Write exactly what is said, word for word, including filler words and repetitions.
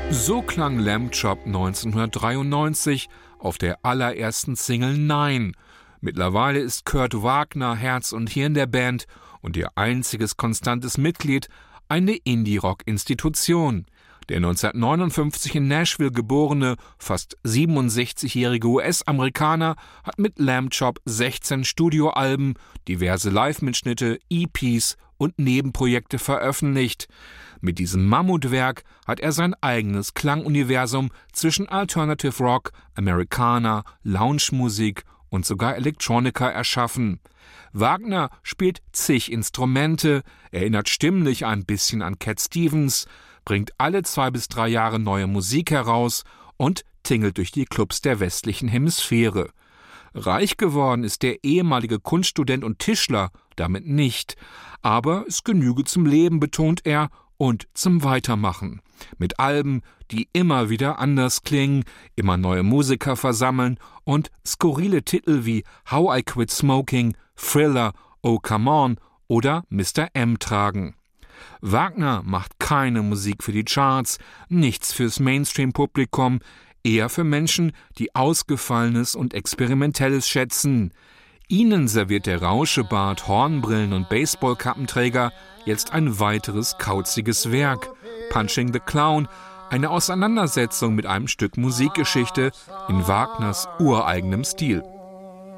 So klang Lamb Chop neunzehnhundertdreiundneunzig auf der allerersten Single Nein. Mittlerweile ist Kurt Wagner Herz und Hirn der Band und ihr einziges konstantes Mitglied eine Indie-Rock-Institution. Der neunzehnhundertneunundfünfzig in Nashville geborene, fast siebenundsechzigjährige U S-Amerikaner hat mit Lamb Chop sechzehn Studioalben, diverse Live-Mitschnitte, E Ps und Nebenprojekte veröffentlicht. Mit diesem Mammutwerk hat er sein eigenes Klanguniversum zwischen Alternative Rock, Americana, Lounge-Musik und sogar Electronica erschaffen. Wagner spielt zig Instrumente, erinnert stimmlich ein bisschen an Cat Stevens, bringt alle zwei bis drei Jahre neue Musik heraus und tingelt durch die Clubs der westlichen Hemisphäre. Reich geworden ist der ehemalige Kunststudent und Tischler damit nicht, aber es genüge zum Leben, betont er, und zum Weitermachen. Mit Alben, die immer wieder anders klingen, immer neue Musiker versammeln und skurrile Titel wie How I Quit Smoking, Thriller, Oh Come On oder Mister M tragen. Wagner macht keine Musik für die Charts, nichts fürs Mainstream-Publikum, eher für Menschen, die Ausgefallenes und Experimentelles schätzen. Ihnen serviert der Rauschebart, Hornbrillen und Baseballkappenträger jetzt ein weiteres kauziges Werk, Punching the Clown, eine Auseinandersetzung mit einem Stück Musikgeschichte in Wagners ureigenem Stil.